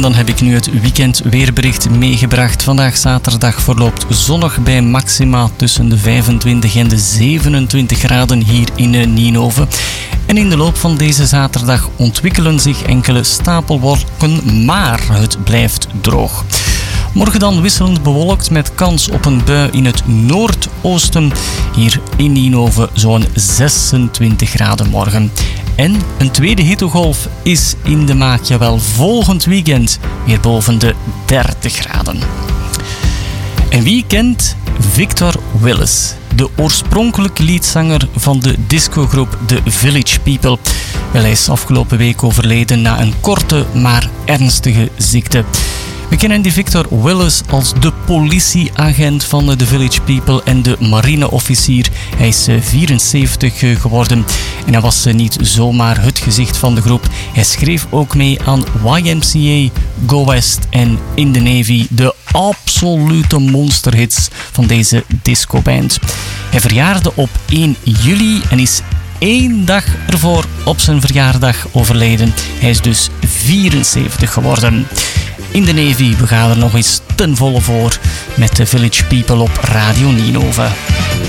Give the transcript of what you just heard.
En dan heb ik nu het weekendweerbericht meegebracht. Vandaag zaterdag verloopt zonnig bij maxima tussen de 25 en de 27 graden hier in Ninove. En in de loop van deze zaterdag ontwikkelen zich enkele stapelwolken, maar het blijft droog. Morgen dan wisselend bewolkt met kans op een bui in het noordoosten. Hier in Ninove zo'n 26 graden morgen. En een tweede hittegolf is in de maak. Jawel, volgend weekend weer boven de 30 graden. En wie kent Victor Willis? De oorspronkelijke liedzanger van de discogroep The Village People. Wel, hij is afgelopen week overleden na een korte maar ernstige ziekte. We kennen die Victor Willis als de politieagent van de Village People en de marineofficier. Hij is 74 geworden en hij was niet zomaar het gezicht van de groep. Hij schreef ook mee aan YMCA, Go West en In The Navy, de absolute monsterhits van deze discoband. Hij verjaarde op 1 juli en is 1 dag ervoor op zijn verjaardag overleden. Hij is dus 74 geworden. In The Navy, we gaan er nog eens ten volle voor met de Village People op Radio Ninove.